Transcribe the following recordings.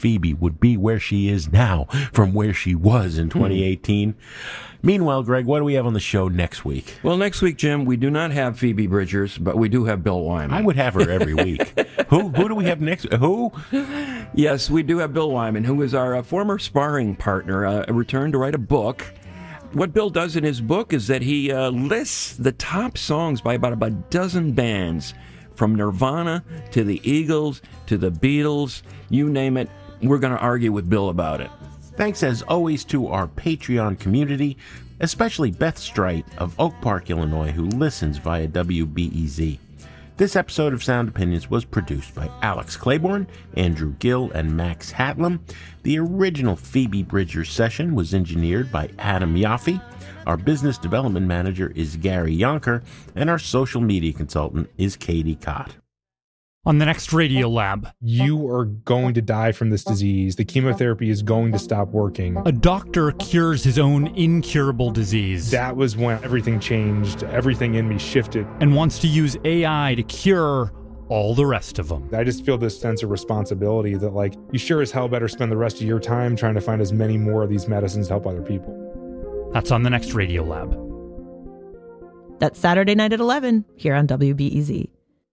Phoebe would be where she is now from where she was in 2018. Meanwhile, Greg, what do we have on the show next week? Well, next week, Jim, we do not have Phoebe Bridgers, but we do have Bill Wyman. I would have her every week. Who do we have next? Who? Yes, we do have Bill Wyman, who is our former sparring partner, returned to write a book. What Bill does in his book is that he lists the top songs by about a dozen bands, from Nirvana to the Eagles to the Beatles, you name it. We're going to argue with Bill about it. Thanks, as always, to our Patreon community, especially Beth Strite of Oak Park, Illinois, who listens via WBEZ. This episode of Sound Opinions was produced by Alex Claiborne, Andrew Gill, and Max Hatlam. The original Phoebe Bridgers session was engineered by Adam Yaffe. Our business development manager is Gary Yonker, and our social media consultant is Katie Cott. On the next Radio Lab, you are going to die from this disease. The chemotherapy is going to stop working. A doctor cures his own incurable disease. That was when everything changed. Everything in me shifted. And wants to use AI to cure all the rest of them. I just feel this sense of responsibility that, like, you sure as hell better spend the rest of your time trying to find as many more of these medicines to help other people. That's on the next Radio Lab. That's Saturday night at 11 here on WBEZ.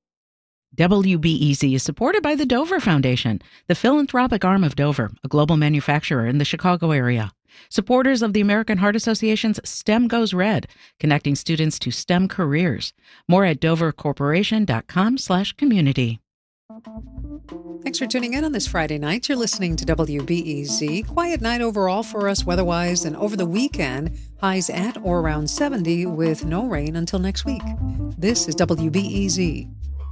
WBEZ is supported by the Dover Foundation, the philanthropic arm of Dover, a global manufacturer in the Chicago area. Supporters of the American Heart Association's STEM Goes Red, connecting students to STEM careers. More at dovercorporation.com/community. Thanks for tuning in on this Friday night. You're listening to WBEZ. Quiet night overall for us weather-wise, and over the weekend, highs at or around 70 with no rain until next week. This is WBEZ.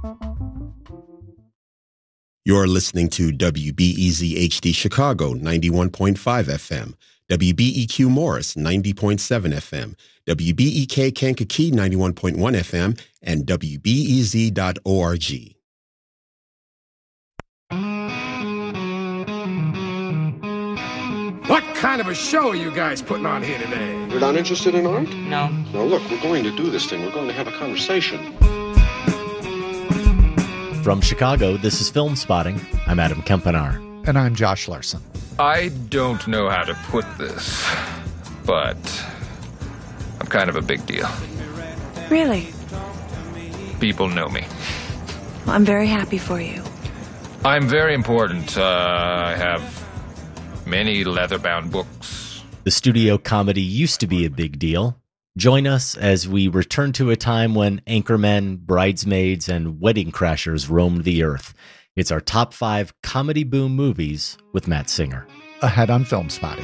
You're listening to WBEZ HD Chicago 91.5 FM, WBEQ Morris 90.7 FM, WBEK Kankakee 91.1 FM, and WBEZ.org. What kind of a show are you guys putting on here today? You're not interested in art? No. Now look, we're going to do this thing. We're going to have a conversation. From Chicago, this is Film Spotting. I'm Adam Kempenaar. And I'm Josh Larson. I don't know how to put this, but I'm kind of a big deal. Really? People know me. Well, I'm very happy for you. I'm very important. I have many leather-bound books. The studio comedy used to be a big deal. Join us as we return to a time when Anchormen, Bridesmaids, and Wedding Crashers roamed the earth. It's our top 5 comedy boom movies with Matt Singer. Ahead on Film Spotting.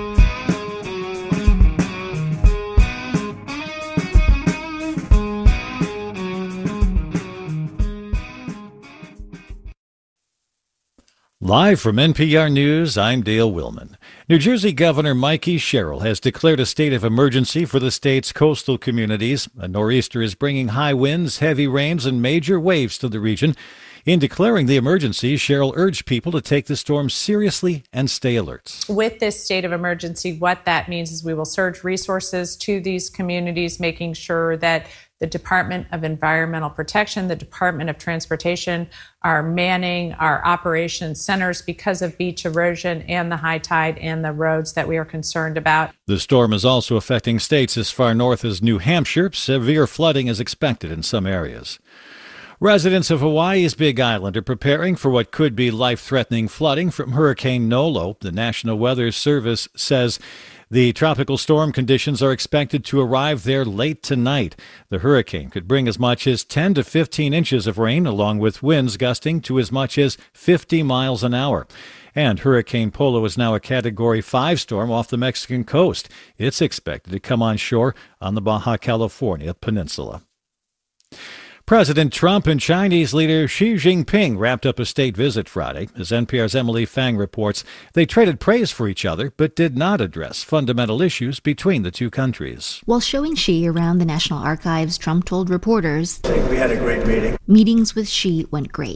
Live from NPR News, I'm Dale Willman. New Jersey Governor Mikey Sherrill has declared a state of emergency for the state's coastal communities. A nor'easter is bringing high winds, heavy rains, and major waves to the region. In declaring the emergency, Sherrill urged people to take the storm seriously and stay alert. With this state of emergency, what that means is we will surge resources to these communities, making sure that the Department of Environmental Protection, the Department of Transportation are manning our operations centers because of beach erosion and the high tide and the roads that we are concerned about. The storm is also affecting states as far north as New Hampshire. Severe flooding is expected in some areas. Residents of Hawaii's Big Island are preparing for what could be life-threatening flooding from Hurricane Nolo. The National Weather Service says the tropical storm conditions are expected to arrive there late tonight. The hurricane could bring as much as 10 to 15 inches of rain, along with winds gusting to as much as 50 miles an hour. And Hurricane Polo is now a Category 5 storm off the Mexican coast. It's expected to come on shore on the Baja California Peninsula. President Trump and Chinese leader Xi Jinping wrapped up a state visit Friday. As NPR's Emily Fang reports, they traded praise for each other, but did not address fundamental issues between the two countries. While showing Xi around the National Archives, Trump told reporters, I think we had a great meeting. Meetings with Xi went great.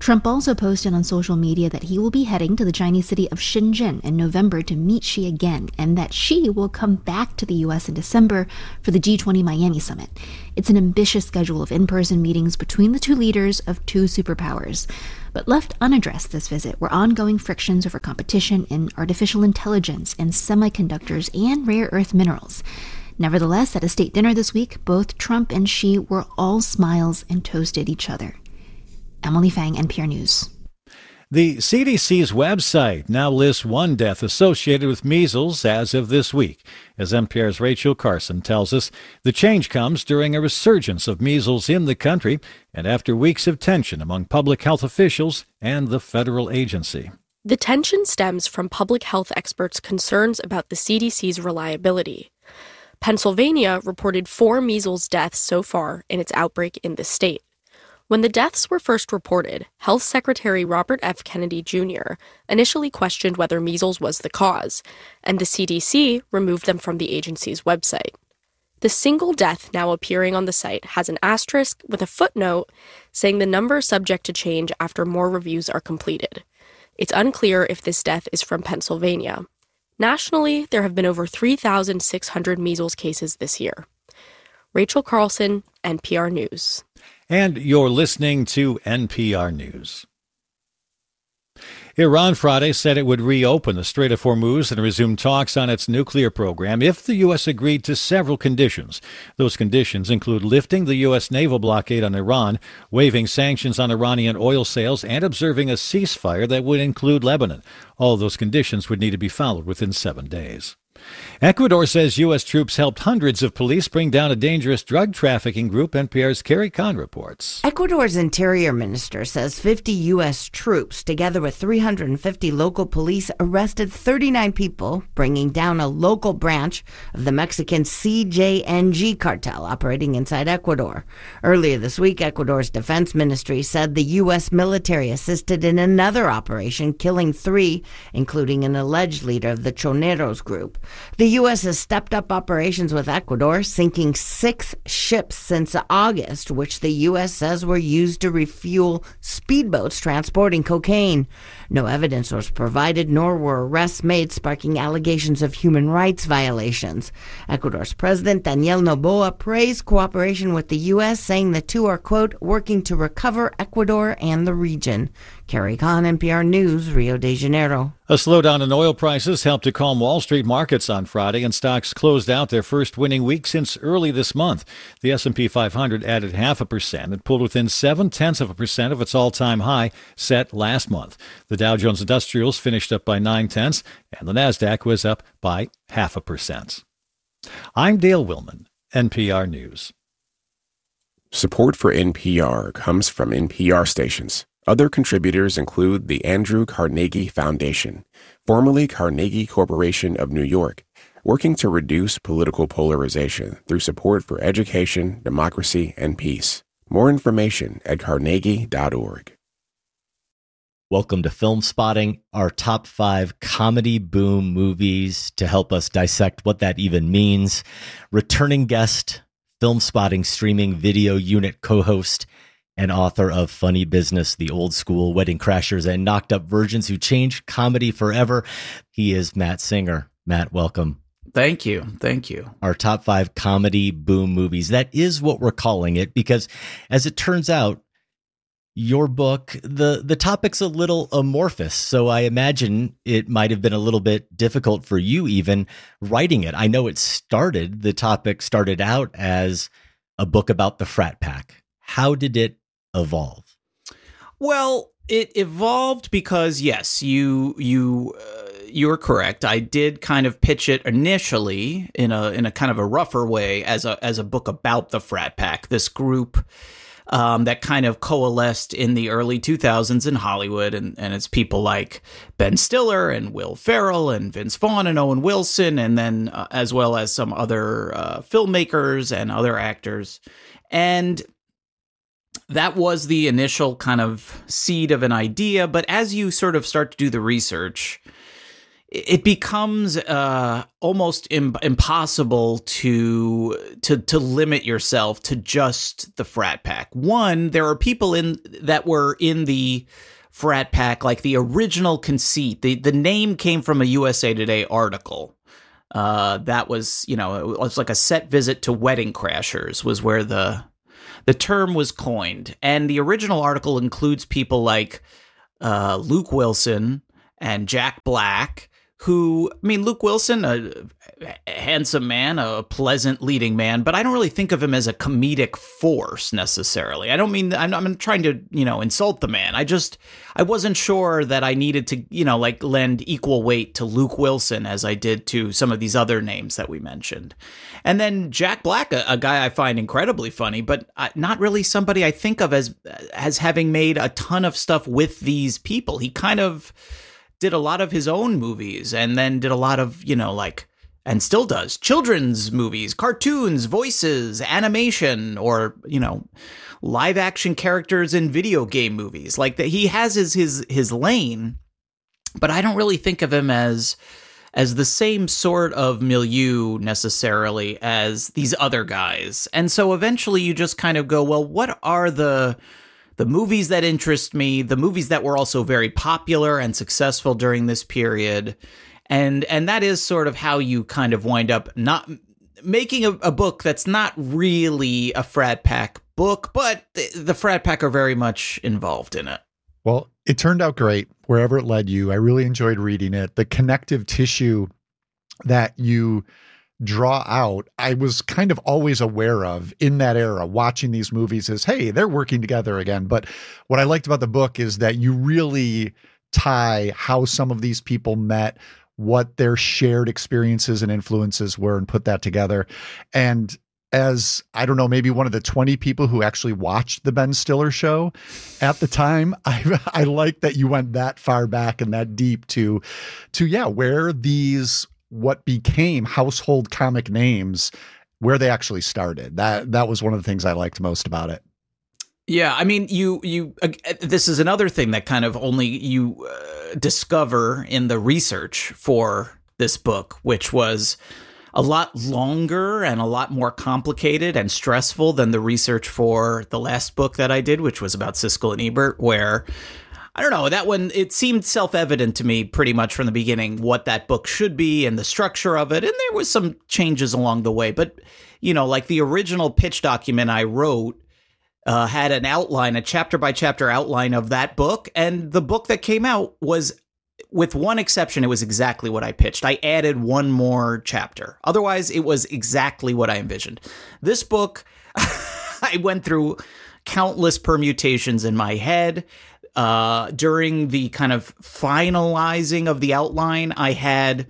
Trump also posted on social media that he will be heading to the Chinese city of Shenzhen in November to meet Xi again, and that Xi will come back to the U.S. in December for the G20 Miami summit. It's an ambitious schedule of in-person meetings between the two leaders of two superpowers. But left unaddressed this visit were ongoing frictions over competition in artificial intelligence and semiconductors and rare earth minerals. Nevertheless, at a state dinner this week, both Trump and Xi were all smiles and toasted each other. Emily Fang, NPR News. The CDC's website now lists one death associated with measles as of this week. As NPR's Rachel Carson tells us, the change comes during a resurgence of measles in the country and after weeks of tension among public health officials and the federal agency. The tension stems from public health experts' concerns about the CDC's reliability. Pennsylvania reported 4 measles deaths so far in its outbreak in the state. When the deaths were first reported, Health Secretary Robert F. Kennedy Jr. initially questioned whether measles was the cause, and the CDC removed them from the agency's website. The single death now appearing on the site has an asterisk with a footnote saying the number is subject to change after more reviews are completed. It's unclear if this death is from Pennsylvania. Nationally, there have been over 3,600 measles cases this year. Rachel Carlson, NPR News. And you're listening to NPR News. Iran Friday said it would reopen the Strait of Hormuz and resume talks on its nuclear program if the U.S. agreed to several conditions. Those conditions include lifting the U.S. naval blockade on Iran, waiving sanctions on Iranian oil sales, and observing a ceasefire that would include Lebanon. All those conditions would need to be followed within 7 days. Ecuador says U.S. troops helped hundreds of police bring down a dangerous drug trafficking group. NPR's Carrie Kahn reports. Ecuador's interior minister says 50 U.S. troops, together with 350 local police, arrested 39 people, bringing down a local branch of the Mexican CJNG cartel operating inside Ecuador. Earlier this week, Ecuador's defense ministry said the U.S. military assisted in another operation, killing 3, including an alleged leader of the Choneros group. The U.S. has stepped up operations with Ecuador, sinking 6 ships since August, which the U.S. says were used to refuel speedboats transporting cocaine. No evidence was provided, nor were arrests made, sparking allegations of human rights violations. Ecuador's President Daniel Noboa praised cooperation with the U.S., saying the two are, quote, working to recover Ecuador and the region. Carrie Kahn, NPR News, Rio de Janeiro. A slowdown in oil prices helped to calm Wall Street markets on Friday, and stocks closed out their first winning week since early this month. The S&P 500 added 0.5% and pulled within 0.7% of its all-time high set last month. The Dow Jones Industrials finished up by 0.9, and the Nasdaq was up by 0.5%. I'm Dale Willman, NPR News. Support for NPR comes from NPR stations. Other contributors include the Andrew Carnegie Foundation, formerly Carnegie Corporation of New York, working to reduce political polarization through support for education, democracy, and peace. More information at carnegie.org. Welcome to Film Spotting, our top 5 comedy boom movies. To help us dissect what that even means, returning guest, Film Spotting streaming video unit co-host, and author of Funny Business, The Old School, Wedding Crashers, and Knocked Up Virgins Who Changed Comedy Forever. He is Matt Singer. Matt, welcome. Thank you. Thank you. Our top 5 comedy boom movies. That is what we're calling it because, as it turns out, your book, the topic's a little amorphous, so I imagine it might have been a little bit difficult for you even writing it. I know the topic started out as a book about the frat pack. How did it evolve? Well, it evolved because, yes, you're correct. I did kind of pitch it initially in a kind of a rougher way as a book about the frat pack, this group that kind of coalesced in the early 2000s in Hollywood, and it's people like Ben Stiller and Will Ferrell and Vince Vaughn and Owen Wilson, and then as well as some other filmmakers and other actors. And that was the initial kind of seed of an idea, but as you sort of start to do the research, it becomes almost impossible to limit yourself to just the frat pack. One, there are people that were in the frat pack, like the original conceit. The name came from a USA Today article. That was, it was like a set visit to Wedding Crashers was where the term was coined. And the original article includes people like Luke Wilson and Jack Black, who, Luke Wilson, a handsome man, a pleasant leading man, but I don't really think of him as a comedic force necessarily. I don't mean, I'm trying to, insult the man. I wasn't sure that I needed to, lend equal weight to Luke Wilson as I did to some of these other names that we mentioned. And then Jack Black, a guy I find incredibly funny, but not really somebody I think of as having made a ton of stuff with these people. He kind of did a lot of his own movies and then did a lot of, and still does children's movies, cartoons, voices, animation, or, live action characters in video game movies. Like that, he has his lane, but I don't really think of him as the same sort of milieu necessarily as these other guys. And so eventually you just kind of go, well, what are the movies that interest me, the movies that were also very popular and successful during this period. And that is sort of how you kind of wind up not making a book that's not really a frat pack book, but the frat pack are very much involved in it. Well, it turned out great wherever it led you. I really enjoyed reading it. The connective tissue that you draw out, I was kind of always aware of in that era, watching these movies as, hey, they're working together again. But what I liked about the book is that you really tie how some of these people met, what their shared experiences and influences were, and put that together. And as, I don't know, maybe one of the 20 people who actually watched the Ben Stiller show at the time, I like that you went that far back and that deep to where these what became household comic names, where they actually started. That was one of the things I liked most about it. Yeah, you this is another thing that kind of only you discover in the research for this book, which was a lot longer and a lot more complicated and stressful than the research for the last book that I did, which was about Siskel and Ebert, where I don't know, that one, it seemed self-evident to me pretty much from the beginning what that book should be and the structure of it. And there was some changes along the way. But, like the original pitch document I wrote had an outline, a chapter-by-chapter outline of that book. And the book that came out was, with one exception, it was exactly what I pitched. I added one more chapter. Otherwise, it was exactly what I envisioned. This book, I went through countless permutations in my head. During the kind of finalizing of the outline, I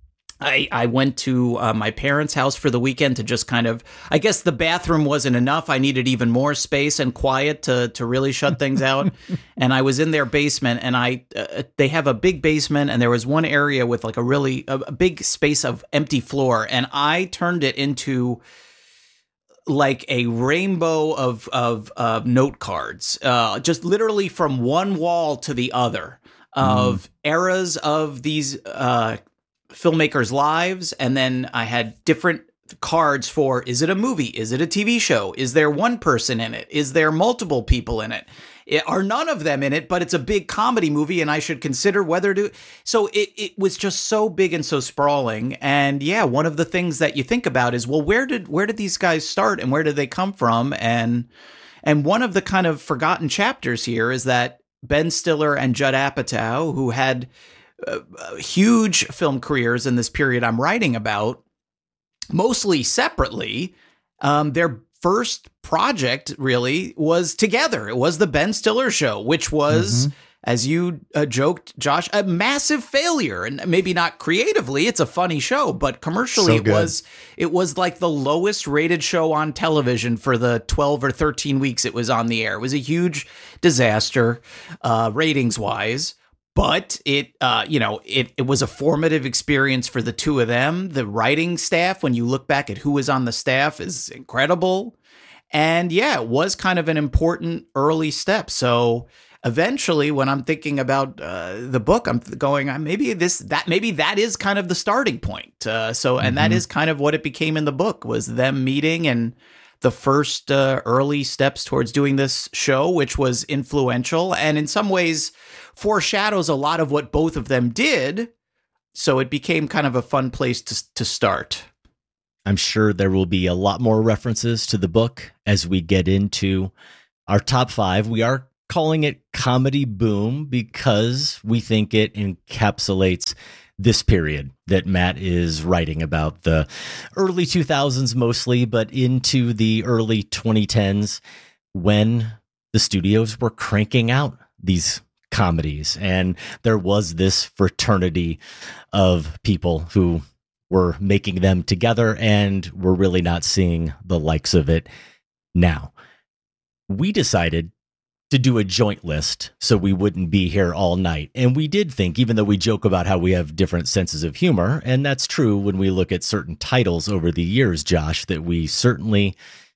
went to my parents' house for the weekend to just kind of, I guess the bathroom wasn't enough. I needed even more space and quiet to really shut things out. And I was in their basement, and they have a big basement, and there was one area with like a big space of empty floor, and I turned it into like a rainbow of note cards, just literally from one wall to the other of eras of these filmmakers' lives. And then I had different cards for, is it a movie? Is it a TV show? Is there one person in it? Is there multiple people in it? Are none of them in it, but it's a big comedy movie and I should consider whether to. So it was just so big and so sprawling. And yeah, one of the things that you think about is, well, where did these guys start and where did they come from? And one of the kind of forgotten chapters here is that Ben Stiller and Judd Apatow, who had huge film careers in this period I'm writing about, mostly separately, their first project really was together. It was the Ben Stiller Show, which was, as you joked, Josh, a massive failure. And maybe not creatively, it's a funny show, but commercially it was like the lowest rated show on television for the 12 or 13 weeks it was on the air. It was a huge disaster, ratings wise. But it was a formative experience for the two of them. The writing staff, when you look back at who was on the staff, is incredible. And yeah, it was kind of an important early step. So eventually, when I'm thinking about the book, I'm going, maybe that is kind of the starting point. And that is kind of what it became in the book, was them meeting and the first early steps towards doing this show, which was influential and in some ways foreshadows a lot of what both of them did. So it became kind of a fun place to start. I'm sure there will be a lot more references to the book as we get into our top 5. We are calling it Comedy Boom because we think it encapsulates this period that Matt is writing about, the early 2000s mostly, but into the early 2010s when the studios were cranking out these comedies. And there was this fraternity of people who were making them together, and we're really not seeing the likes of it now. We decided to do a joint list so we wouldn't be here all night. And we did think, even though we joke about how we have different senses of humor, and that's true when we look at certain titles over the years, Josh, that we certainly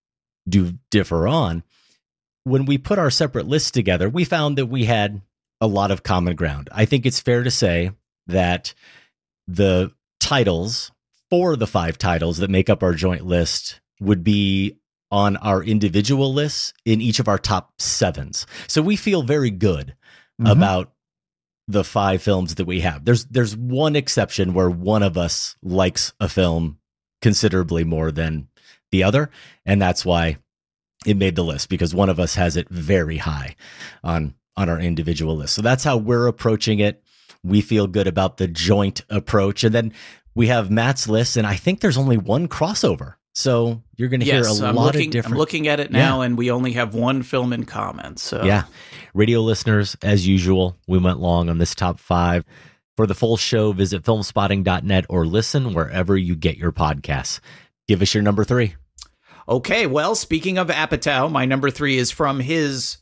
do differ on. When we put our separate lists together, we found that we had a lot of common ground. I think it's fair to say that the titles for the 5 titles that make up our joint list would be on our individual lists in each of our top 7s. So we feel very good about the 5 films that we have. There's one exception where one of us likes a film considerably more than the other, and that's why it made the list, because one of us has it very high on our individual list. So that's how we're approaching it. We feel good about the joint approach. And then we have Matt's list, and I think there's only one crossover. So you're going to hear a lot of different... I'm looking at it now, and we only have one film in common. So yeah. Radio listeners, as usual, we went long on this top 5. For the full show, visit filmspotting.net or listen wherever you get your podcasts. Give us your number 3. Okay, well, speaking of Apatow, my number 3 is from his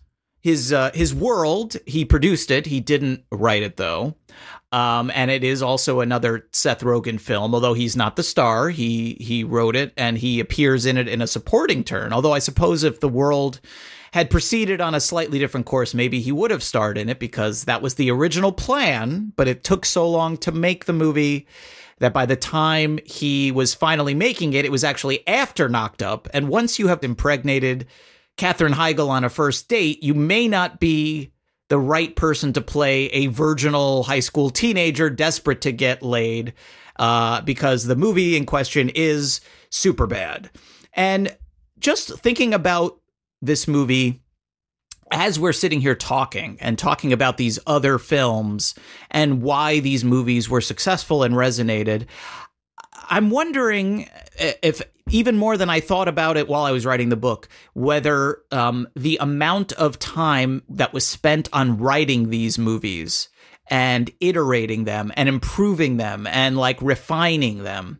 world. He produced it. He didn't write it, though. And it is also another Seth Rogen film, although he's not the star. He wrote it, and he appears in it in a supporting turn. Although I suppose if The World had proceeded on a slightly different course, maybe he would have starred in it, because that was the original plan. But it took so long to make the movie that by the time he was finally making it, it was actually after Knocked Up. And once you have impregnated Katherine Heigl on a first date, you may not be the right person to play a virginal high school teenager desperate to get laid, because the movie in question is Superbad. And just thinking about this movie as we're sitting here talking about these other films and why these movies were successful and resonated, I'm wondering if, even more than I thought about it while I was writing the book, whether the amount of time that was spent on writing these movies and iterating them and improving them and like refining them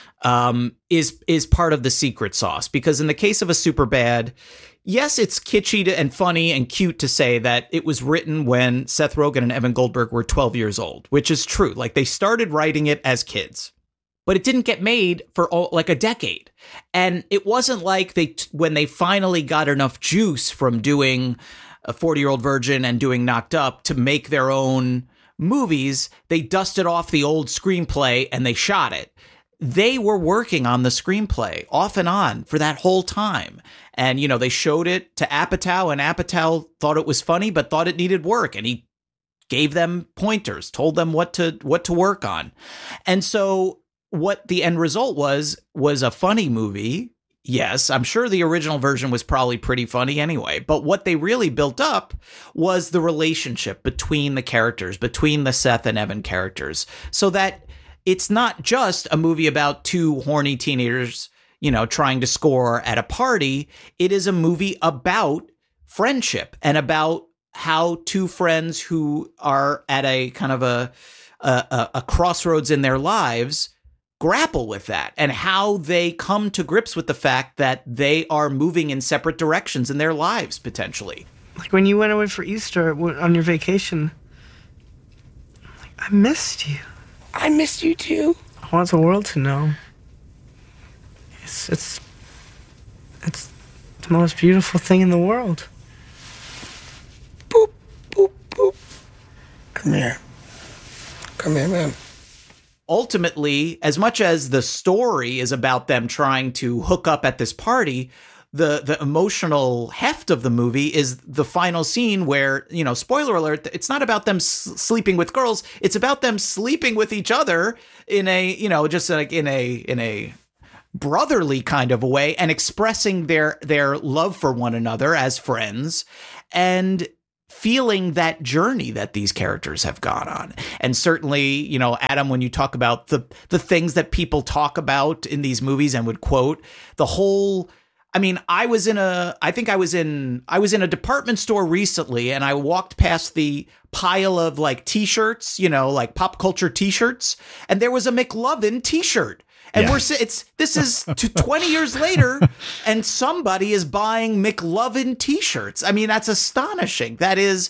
is part of the secret sauce. Because in the case of a Superbad, yes, it's kitschy and funny and cute to say that it was written when Seth Rogen and Evan Goldberg were 12 years old, which is true. Like, they started writing it as kids. But it didn't get made for like a decade. And it wasn't like when they finally got enough juice from doing a 40-Year-Old Virgin and doing Knocked Up to make their own movies, they dusted off the old screenplay and they shot it. They were working on the screenplay off and on for that whole time. And, you know, they showed it to Apatow, and Apatow thought it was funny, but thought it needed work. And he gave them pointers, told them what to work on. And so what the end result was a funny movie. Yes, I'm sure the original version was probably pretty funny anyway, but what they really built up was the relationship between the characters, between the Seth and Evan characters, so that it's not just a movie about 2 horny teenagers, you know, trying to score at a party. It is a movie about friendship and about how 2 friends who are at a kind of a crossroads in their lives grapple with that, and how they come to grips with the fact that they are moving in separate directions in their lives, potentially. Like when you went away for Easter on your vacation, I missed you. I missed you too. I want the world to know. It's the most beautiful thing in the world. Boop, boop. Come here. Come here, man. Ultimately, as much as the story is about them trying to hook up at this party, the emotional heft of the movie is the final scene where, you know, spoiler alert, it's not about them sleeping with girls. It's about them sleeping with each other in a, you know, just like in a brotherly kind of a way, and expressing their love for one another as friends, and feeling that journey that these characters have gone on. And certainly, you know, Adam, when you talk about the things that people talk about in these movies and would quote, the whole, I mean, I was in a department store recently, and I walked past the pile of like t-shirts, you know, like pop culture t-shirts, and there was a McLovin t-shirt. And this is 20 years later, and somebody is buying McLovin t-shirts. I mean, that's astonishing. That is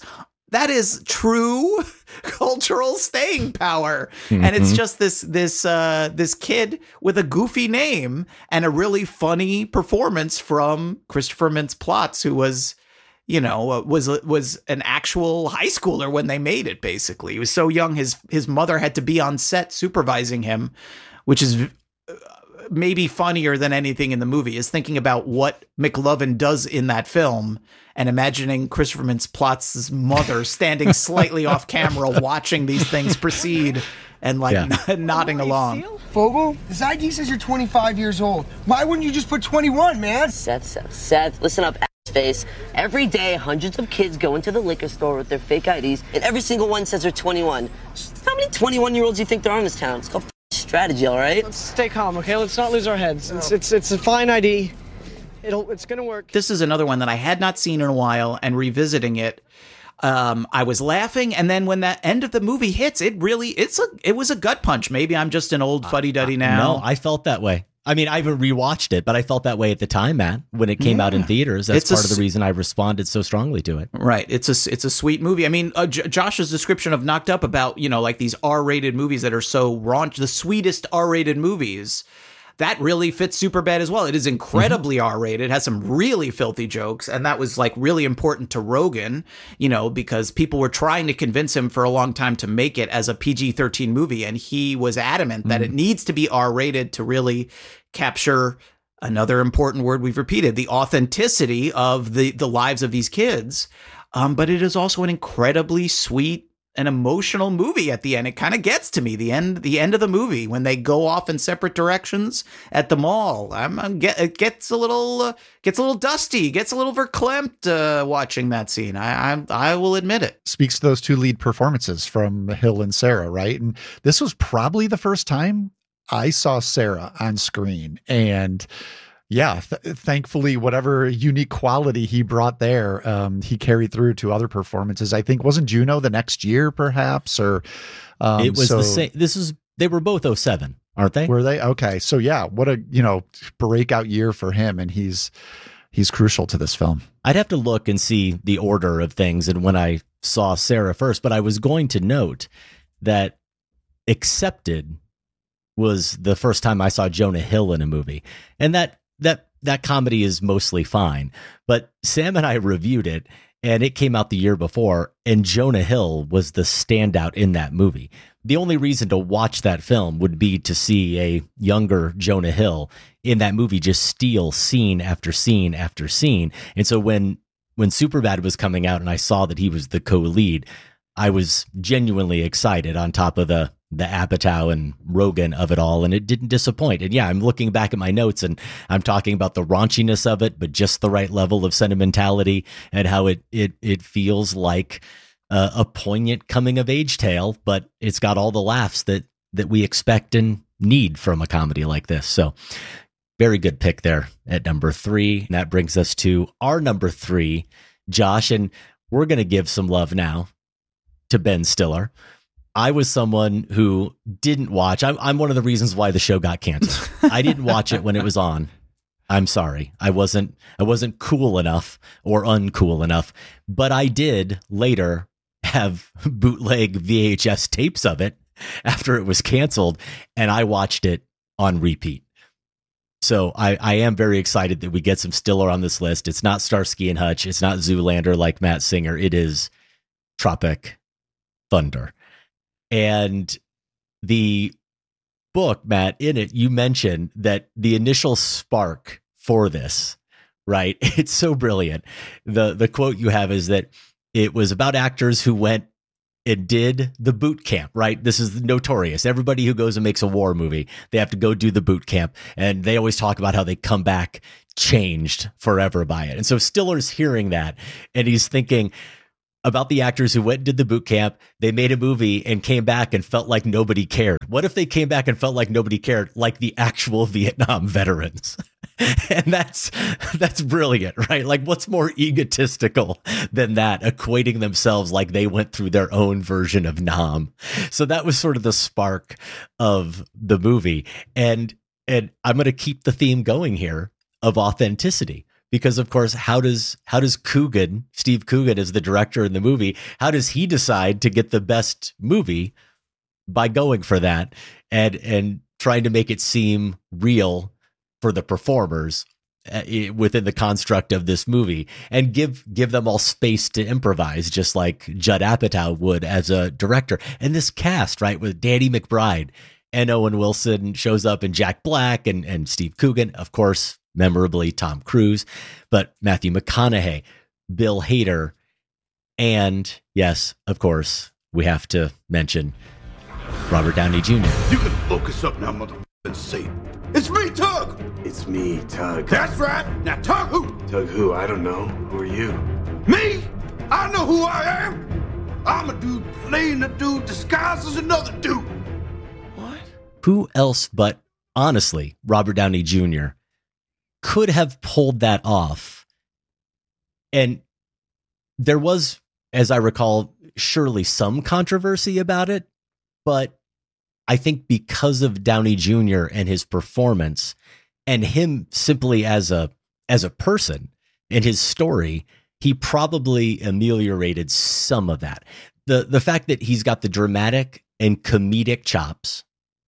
true cultural staying power. Mm-hmm. And it's just this kid with a goofy name and a really funny performance from Christopher Mintz-Plasse, who was, you know, was an actual high schooler when they made it. Basically, he was so young, his mother had to be on set supervising him, which is maybe funnier than anything in the movie, is thinking about what McLovin does in that film and imagining Christopher Mintz-Plasse's mother standing slightly off camera watching these things proceed and nodding along. Fogel, this ID says you're 25 years old. Why wouldn't you just put 21, man? Seth, listen up, face. Every day, hundreds of kids go into the liquor store with their fake IDs, and every single one says they're 21. How many 21-year-olds do you think there are in this town? It's called strategy, all right? Let's stay calm, okay? Let's not lose our heads. It's a fine ID. It's gonna work. This is another one that I had not seen in a while, and revisiting it, I was laughing, and then when that end of the movie hits, it was a gut punch. Maybe I'm just an old fuddy-duddy now. No, I felt that way. I mean, I haven't rewatched it, but I felt that way at the time, man, when it came out in theaters. That's part of the reason I responded so strongly to it. Right. It's a sweet movie. I mean, Josh's description of Knocked Up about, you know, like these R-rated movies that are so raunch, the sweetest R-rated movies, that really fits Superbad as well. It is incredibly R-rated, has some really filthy jokes, and that was like really important to Rogen, you know, because people were trying to convince him for a long time to make it as a PG-13 movie, and he was adamant that it needs to be R-rated to really capture another important word we've repeated, the authenticity of the lives of these kids. But it is also an incredibly sweet and emotional movie at the end. It kind of gets to me, the end of the movie when they go off in separate directions at the mall. It gets a little dusty, gets a little verklempt watching that scene. I will admit it. Speaks to those two lead performances from Hill and Sarah, right? And this was probably the first time I saw Sarah on screen, and yeah, thankfully, whatever unique quality he brought there, he carried through to other performances. I think, wasn't Juno the next year, perhaps, or it was the same. They were both 2007, aren't they? Were they? Okay, so yeah, what a breakout year for him, and he's crucial to this film. I'd have to look and see the order of things, and when I saw Sarah first, but I was going to note that Accepted was the first time I saw Jonah Hill in a movie, and that comedy is mostly fine. But Sam and I reviewed it, and it came out the year before, and Jonah Hill was the standout in that movie. The only reason to watch that film would be to see a younger Jonah Hill in that movie just steal scene after scene after scene. And so when Superbad was coming out and I saw that he was the co-lead, I was genuinely excited, on top of the Apatow and Rogen of it all, and it didn't disappoint. And yeah, I'm looking back at my notes and I'm talking about the raunchiness of it, but just the right level of sentimentality, and how it feels like a poignant coming of age tale, but it's got all the laughs that we expect and need from a comedy like this. So very good pick there at number 3. And that brings us to our number 3, Josh, and we're going to give some love now to Ben Stiller. I was someone who didn't watch. I'm one of the reasons why the show got canceled. I didn't watch it when it was on. I'm sorry. I wasn't cool enough or uncool enough, but I did later have bootleg VHS tapes of it after it was canceled, and I watched it on repeat. So I am very excited that we get some Stiller on this list. It's not Starsky and Hutch. It's not Zoolander like Matt Singer. It is Tropic Thunder. And the book, Matt, in it, you mentioned that the initial spark for this, right? It's so brilliant. The quote you have is that it was about actors who went and did the boot camp, right? This is notorious. Everybody who goes and makes a war movie, they have to go do the boot camp. And they always talk about how they come back changed forever by it. And so Stiller's hearing that, and he's thinking about the actors who went and did the boot camp. They made a movie and came back and felt like nobody cared. What if they came back and felt like nobody cared, like the actual Vietnam veterans? And that's brilliant, right? Like, what's more egotistical than that, equating themselves like they went through their own version of Nam? So that was sort of the spark of the movie. And I'm going to keep the theme going here of authenticity, because of course, how does Coogan, Steve Coogan as the director in the movie, how does he decide to get the best movie? By going for that and trying to make it seem real for the performers within the construct of this movie, and give them all space to improvise, just like Judd Apatow would as a director. And this cast, right, with Danny McBride and Owen Wilson shows up, and Jack Black and Steve Coogan, of course, memorably Tom Cruise, but Matthew McConaughey, Bill Hader, and yes, of course, we have to mention Robert Downey Jr. You can focus up now, mother, and say, it's me, Tug! It's me, Tug. That's right. Now, Tug who? Tug who? I don't know. Who are you? Me? I know who I am. I'm a dude playing a dude disguised as another dude. What? Who else but, honestly, Robert Downey Jr. could have pulled that off? And there was, as I recall, surely some controversy about it, but I think because of Downey Jr. and his performance, and him simply as a person and his story, he probably ameliorated some of that. The fact that he's got the dramatic and comedic chops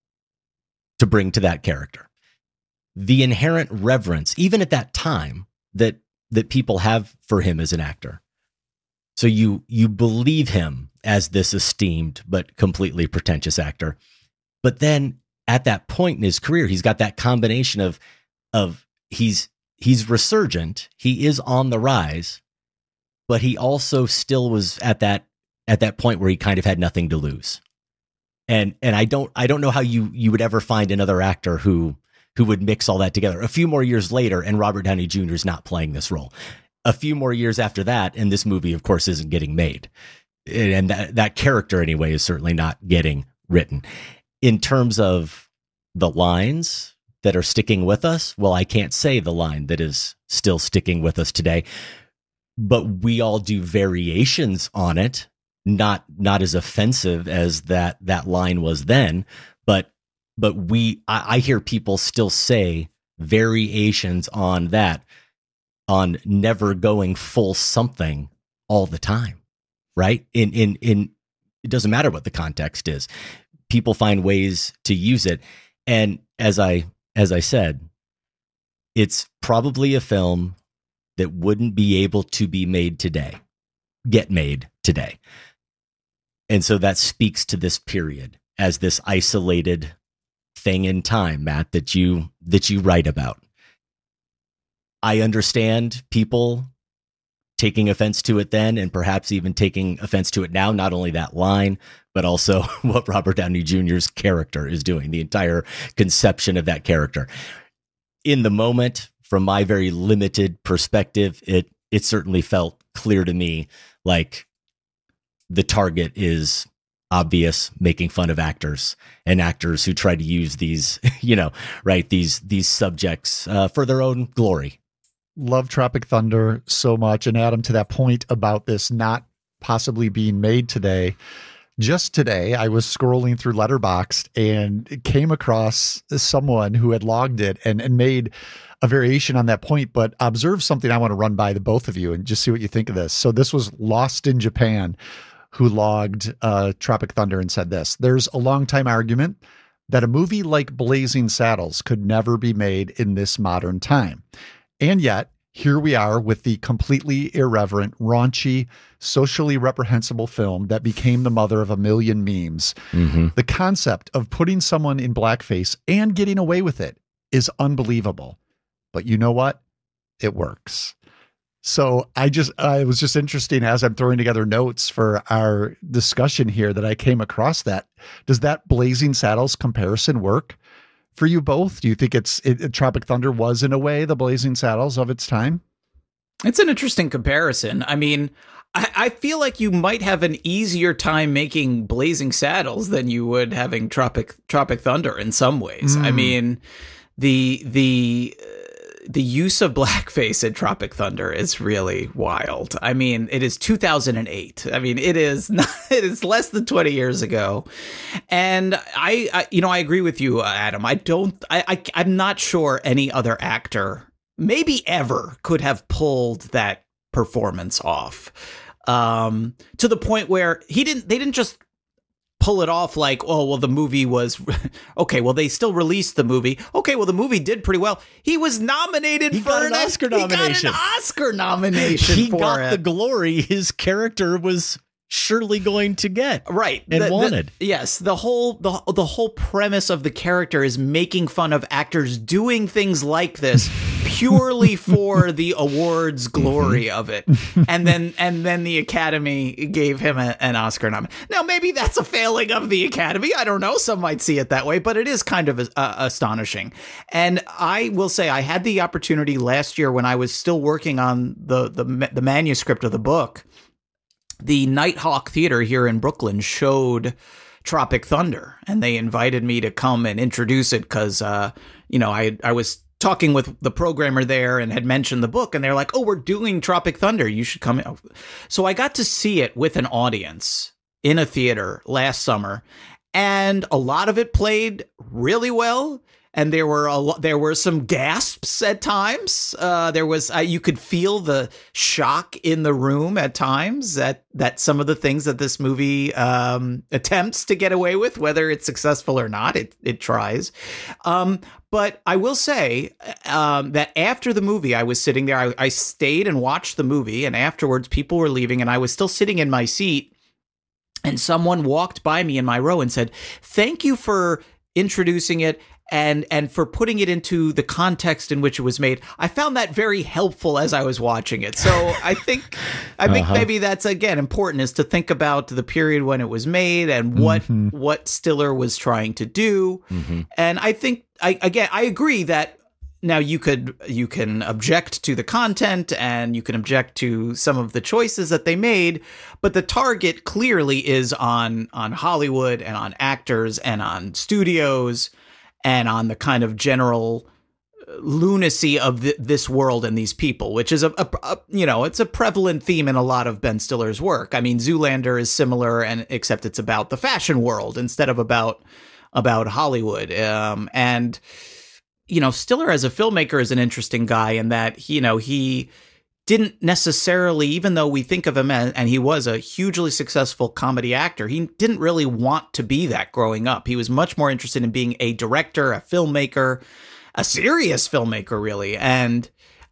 to bring to that character, the inherent reverence, even at that time, that people have for him as an actor. So you believe him as this esteemed but completely pretentious actor. But then at that point in his career, he's got that combination of he's resurgent, he is on the rise, but he also still was at that point where he kind of had nothing to lose. And I don't know how you would ever find another actor who would mix all that together. A few more years later, and Robert Downey Jr. is not playing this role. A few more years after that, and this movie, of course, isn't getting made. And that character, anyway, is certainly not getting written. In terms of the lines that are sticking with us, well, I can't say the line that is still sticking with us today, but we all do variations on it, not as offensive as that line was then, but I hear people still say variations on that, on never going full something all the time, right? In it doesn't matter what the context is. People find ways to use it. And as I said, it's probably a film that wouldn't be able to be made today, get made today. And so that speaks to this period as this isolated thing in time, Matt, that you write about. I understand people taking offense to it then, and perhaps even taking offense to it now, not only that line, but also what Robert Downey Jr.'s character is doing, the entire conception of that character. In the moment, from my very limited perspective, it certainly felt clear to me like the target is obvious, making fun of actors and actors who try to use these, right, these subjects for their own glory. Love Tropic Thunder so much. And Adam, to that point about this not possibly being made today, just today I was scrolling through Letterboxd and came across someone who had logged it and made a variation on that point, but observe something I want to run by the both of you and just see what you think of this. So this was Lost in Japan, who logged Tropic Thunder and said this: there's a long time argument that a movie like Blazing Saddles could never be made in this modern time. And yet, here we are with the completely irreverent, raunchy, socially reprehensible film that became the mother of a million memes. Mm-hmm. The concept of putting someone in blackface and getting away with it is unbelievable. But you know what? It works. So I was just interesting as I'm throwing together notes for our discussion here that I came across that. Does that Blazing Saddles comparison work for you both? Do you think Tropic Thunder was in a way the Blazing Saddles of its time? It's an interesting comparison. I mean, I feel like you might have an easier time making Blazing Saddles than you would having Tropic Thunder in some ways. I mean, the use of blackface in Tropic Thunder is really wild. I mean, it is 2008. I mean, it is less than 20 years ago. And I agree with you, Adam. I'm not sure any other actor, maybe ever, could have pulled that performance off. To the point where they didn't just pull it off like, oh, well, the movie was okay. Well, they still released the movie. Okay, well, the movie did pretty well. He was nominated for an Oscar nomination. He got an Oscar nomination. He got the glory his character was surely going to get, right? And wanted. Yes, the whole premise of the character is making fun of actors doing things like this purely for the awards glory of it, and then the Academy gave him an Oscar nomination. Now, maybe that's a failing of the Academy. I don't know. Some might see it that way, but it is kind of astonishing. And I will say, I had the opportunity last year when I was still working on the manuscript of the book. The Nighthawk Theater here in Brooklyn showed Tropic Thunder, and they invited me to come and introduce it because, I was talking with the programmer there and had mentioned the book, and they're like, oh, we're doing Tropic Thunder. You should come. So I got to see it with an audience in a theater last summer, and a lot of it played really well. And there were some gasps at times. You could feel the shock in the room at times that some of the things that this movie attempts to get away with, whether it's successful or not, it tries. But I will say that after the movie, I was sitting there. I stayed and watched the movie, and afterwards, people were leaving, and I was still sitting in my seat. And someone walked by me in my row and said, "Thank you for introducing it and for putting it into the context in which it was made." I found that very helpful as I was watching it. So I think maybe that's, again, important, is to think about the period when it was made and what Stiller was trying to do. Mm-hmm. And I think I agree that now you can object to the content and you can object to some of the choices that they made, but the target clearly is on Hollywood and on actors and on studios and on the kind of general lunacy of this world and these people, which is it's a prevalent theme in a lot of Ben Stiller's work. I mean, Zoolander is similar, except it's about the fashion world instead of about Hollywood. And Stiller as a filmmaker is an interesting guy in that he didn't necessarily, even though we think of him and he was a hugely successful comedy actor, he didn't really want to be that growing up. He was much more interested in being a director, a filmmaker, a serious filmmaker, really. And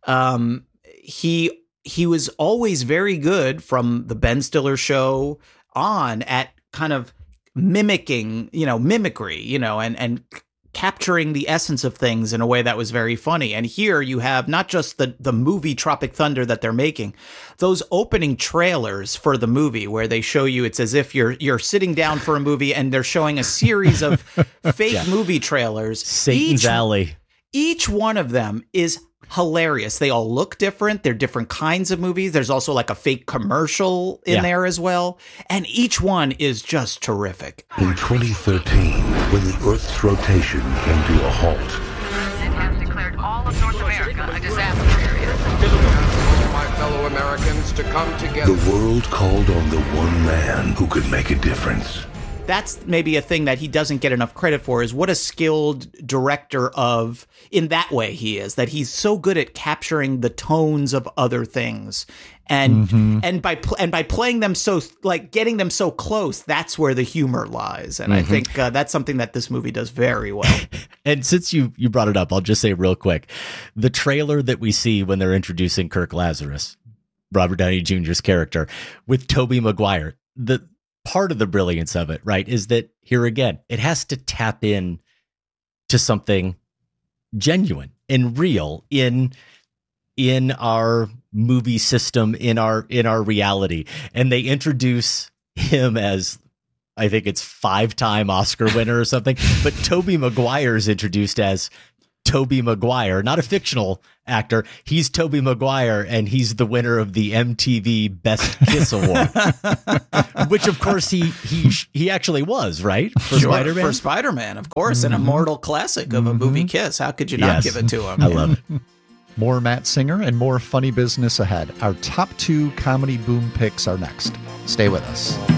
he was always very good from the Ben Stiller Show on at kind of mimicking, mimicry, and capturing the essence of things in a way that was very funny. And here you have not just the movie Tropic Thunder that they're making, those opening trailers for the movie where they show you, it's as if you're sitting down for a movie and they're showing a series of fake movie trailers. Satan's Alley. Each one of them is hilarious. They all look different. They're different kinds of movies. There's also like a fake commercial in there as well. And each one is just terrific. In 2013, when the Earth's rotation came to a halt, it has declared all of North America a disaster area. All my fellow Americans to come together. The world called on the one man who could make a difference. that's maybe a thing that he doesn't get enough credit for, is what a skilled director in that way he is, that he's so good at capturing the tones of other things. And by playing them so, like, getting them so close, that's where the humor lies. And I think that's something that this movie does very well. And since you brought it up, I'll just say real quick, the trailer that we see when they're introducing Kirk Lazarus, Robert Downey Jr.'s character, with Tobey Maguire, the part of the brilliance of it, right, is that here again, it has to tap in to something genuine and real in our movie system, in our reality. And they introduce him as, I think it's 5-time Oscar winner or something, but Tobey Maguire is introduced as Tobey Maguire, not a fictional actor. He's Tobey Maguire, and he's the winner of the MTV Best Kiss Award, which of course he actually was, right? For Spider-Man? For Spider-Man, of course, an immortal classic of a movie kiss. How could you not give it to him? I love it. More Matt Singer and more funny business ahead. Our top 2 comedy boom picks are next. Stay with us.